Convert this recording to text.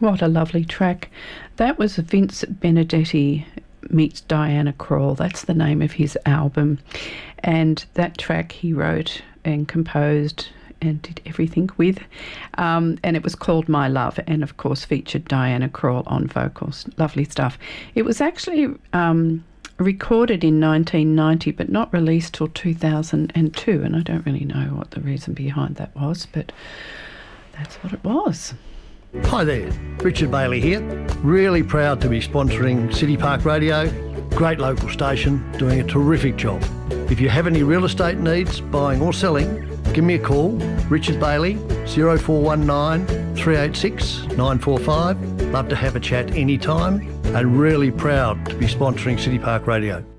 what a lovely track. That was Vince Benedetti meets Diana Krall. That's the name of his album. And that track he wrote and composed and did everything with. And it was called My Love, and of course featured Diana Krall on vocals. Lovely stuff. It was actually recorded in 1990 but not released till 2002, and I don't really know what the reason behind that was, but that's what it was. Hi there, Richard Bailey here. Really proud to be sponsoring City Park Radio. Great local station, doing a terrific job. If you have any real estate needs, buying or selling, give me a call, Richard Bailey, 0419 386 945. Love to have a chat anytime, and really proud to be sponsoring City Park Radio.